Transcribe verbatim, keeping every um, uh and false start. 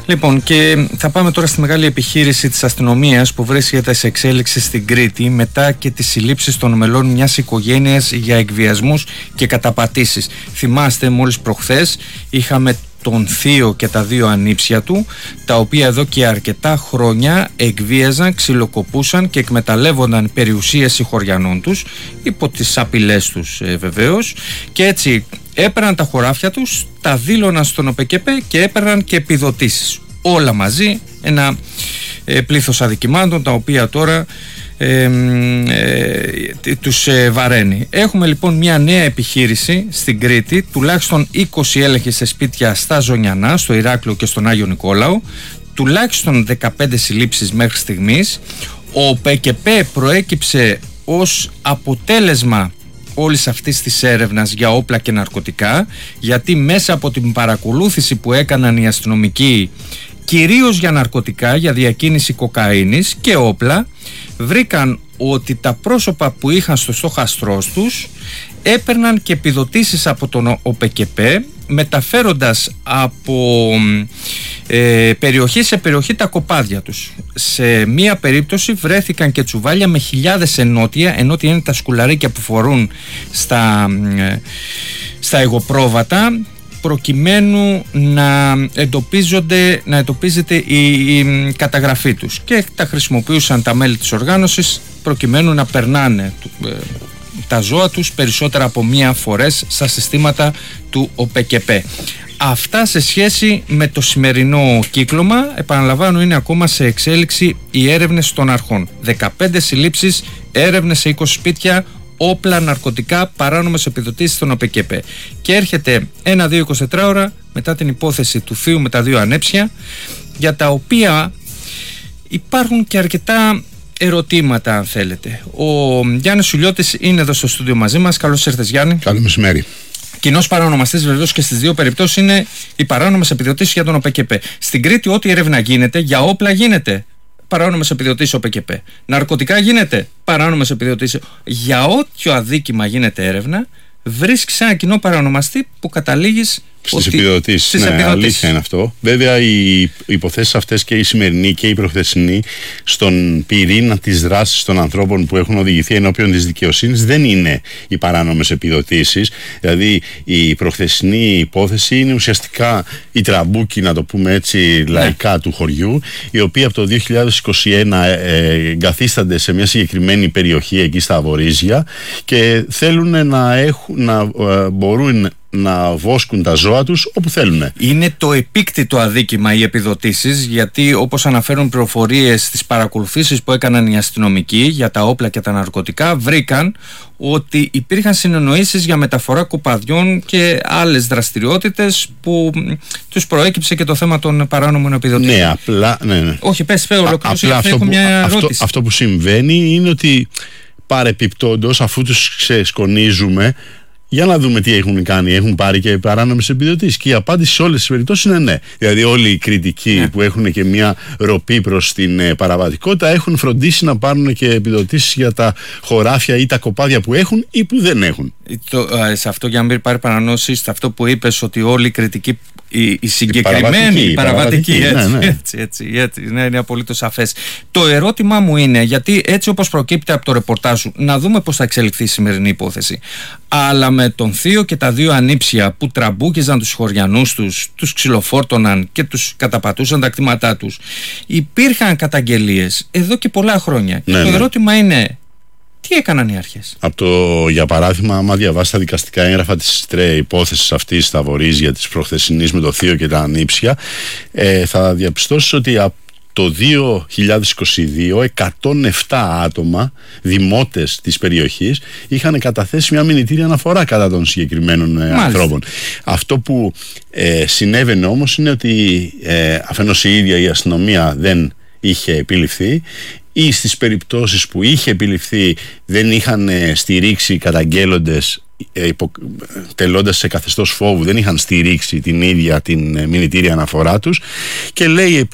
Λοιπόν, και θα πάμε τώρα στη μεγάλη επιχείρηση της αστυνομίας που βρίσκεται σε εξέλιξη στην Κρήτη μετά και τις συλλήψεις των μελών μιας οικογένειας για εκβιασμούς και καταπατήσεις. Θυμάστε, μόλις προχθές είχαμε τον θείο και τα δύο ανήψια του, τα οποία εδώ και αρκετά χρόνια εκβίαζαν, ξυλοκοπούσαν και εκμεταλλεύονταν περιουσίες συγχωριανών τους υπό τις απειλές τους ε, βεβαίως, και έτσι έπαιρναν τα χωράφια τους, τα δήλωναν στον ΟΠΕΚΕΠΕ και έπαιρναν και επιδοτήσεις. Όλα μαζί, ένα ε, πλήθος αδικημάτων τα οποία τώρα ε, ε, τους ε, βαραίνει. Έχουμε λοιπόν μια νέα επιχείρηση στην Κρήτη, τουλάχιστον είκοσι έλεγχοι σε σπίτια στα Ζωνιανά, στο Ηράκλειο και στον Άγιο Νικόλαο, τουλάχιστον δεκαπέντε συλλήψεις μέχρι στιγμής. Ο ΟΠΕΚΕΠΕ προέκυψε ως αποτέλεσμα όλης αυτής της έρευνας για όπλα και ναρκωτικά, γιατί μέσα από την παρακολούθηση που έκαναν οι αστυνομικοί κυρίως για ναρκωτικά, για διακίνηση κοκαίνης και όπλα, βρήκαν ότι τα πρόσωπα που είχαν στο στόχαστρός τους έπαιρναν και επιδοτήσεις από τον ΟΠΕΚΕΠΕ, μεταφέροντας από ε, περιοχή σε περιοχή τα κοπάδια τους. Σε μία περίπτωση βρέθηκαν και τσουβάλια με χιλιάδες ενότια. Ενότια είναι τα σκουλαρίκια που φορούν στα, ε, στα εγωπρόβατα, προκειμένου να εντοπίζονται, να εντοπίζεται η, η καταγραφή τους, και τα χρησιμοποιούσαν τα μέλη της οργάνωσης προκειμένου να περνάνε ε, τα ζώα τους περισσότερα από μία φορές στα συστήματα του ΟΠΕΚΕΠΕ. Αυτά σε σχέση με το σημερινό κύκλωμα. Επαναλαμβάνω, είναι ακόμα σε εξέλιξη οι έρευνες των αρχών. δεκαπέντε συλλήψεις, έρευνες σε είκοσι σπίτια, όπλα, ναρκωτικά, παράνομες επιδοτήσεις στον ΟΠΕΚΕΠΕ. Και έρχεται ένα δύο είκοσι τέσσερις ώρα μετά την υπόθεση του θείου με τα δύο ανέψια, για τα οποία υπάρχουν και αρκετά ερωτήματα, αν θέλετε. Ο Γιάννης Σουλιώτης είναι εδώ στο στούντιο μαζί μας. Καλώς ήρθες, Γιάννη. Καλό μεσημέρι. Κοινός παρανομαστής βεβαίως και στις δύο περιπτώσεις είναι οι παράνομες επιδοτήσεις για τον ΟΠΕΚΕΠΕ. Στην Κρήτη, ό,τι έρευνα γίνεται για όπλα γίνεται παράνομες επιδοτήσεις ΟΠΕΚΕΠΕ. Ναρκωτικά γίνεται παράνομες επιδοτήσεις. Για όποιο αδίκημα γίνεται έρευνα, βρίσκεις ένα κοινό παρανομαστή που καταλήγεις στις επιδοτήσεις. Ναι, επιδοτήσεις. Αλήθεια είναι αυτό. Βέβαια, οι υποθέσεις αυτές, και η σημερινή και η προχθεσινή, στον πυρήνα της δράσης των ανθρώπων που έχουν οδηγηθεί ενώπιον της δικαιοσύνης, δεν είναι οι παράνομες επιδοτήσεις. Δηλαδή, η προχθεσινή υπόθεση είναι ουσιαστικά η τραμπούκη, να το πούμε έτσι λαϊκά, ναι, του χωριού, οι οποίοι από το δύο χιλιάδες είκοσι ένα ε, εγκαθίστανται σε μια συγκεκριμένη περιοχή εκεί στα Αβορίζια και θέλουν να, έχουν, να ε, μπορούν να βόσκουν τα ζώα τους όπου θέλουν. Είναι το επίκτητο αδίκημα οι επιδοτήσεις, γιατί όπως αναφέρουν πληροφορίες στις παρακολουθήσεις που έκαναν οι αστυνομικοί για τα όπλα και τα ναρκωτικά, βρήκαν ότι υπήρχαν συνεννοήσεις για μεταφορά κοπαδιών και άλλες δραστηριότητες που τους προέκυψε και το θέμα των παράνομων επιδοτήσεων. Ναι, απλά. Ναι, ναι. Όχι, πες, πες, ολοκλήρωση, αυτό, έχω που, μια αυτό, ερώτηση. αυτό που συμβαίνει είναι ότι παρεπιπτόντως, αφού τους ξεσκονίζουμε, για να δούμε τι έχουν κάνει, έχουν πάρει και παράνομες επιδοτήσεις. Και η απάντηση σε όλες τις περιπτώσεις είναι ναι. Δηλαδή, όλοι οι κριτικοί, ναι, που έχουν και μια ροπή προς την ε, παραβατικότητα, έχουν φροντίσει να πάρουν και επιδοτήσεις για τα χωράφια ή τα κοπάδια που έχουν ή που δεν έχουν. Το, ε, σε αυτό, για να μην πάρει παρανόηση, σε αυτό που είπες, ότι όλοι οι κριτικοί, οι, οι συγκεκριμένοι, οι παραβατικοί, έτσι, ναι, ναι. έτσι, έτσι, έτσι, ναι, είναι απολύτως σαφές. Το ερώτημά μου είναι, γιατί έτσι όπως προκύπτει από το ρεπορτάζ σου, να δούμε πώς θα εξελιχθεί η σημερινή υπόθεση. Αλλά με τον θείο και τα δύο ανήψια που τραμπούκιζαν τους χωριανούς τους, τους ξυλοφόρτωναν και τους καταπατούσαν τα κτήματά τους, υπήρχαν καταγγελίες εδώ και πολλά χρόνια. Ναι, και το ναι. ερώτημα είναι, τι έκαναν οι αρχές? Από το, για παράδειγμα, άμα διαβάσει τα δικαστικά έγγραφα της υπόθεσης αυτής στα Βορίζια, της προχθεσινής με το θείο και τα ανήψια, ε, θα διαπιστώσεις ότι από το δύο χιλιάδες είκοσι δύο εκατόν επτά άτομα, δημότες της περιοχής, είχαν καταθέσει μια μηνυτήρια αναφορά κατά των συγκεκριμένων ε, ανθρώπων. Αυτό που ε, συνέβαινε όμως είναι ότι ε, αφενός η ίδια η αστυνομία δεν είχε επιληφθεί, ή στις περιπτώσεις που είχε επιληφθεί δεν είχαν ε, στηρίξει οι καταγγέλλοντες, ε, υπο, τελώντας σε καθεστώς φόβου, δεν είχαν στηρίξει την ίδια την ε, μηνυτήρια αναφορά τους. Και λέει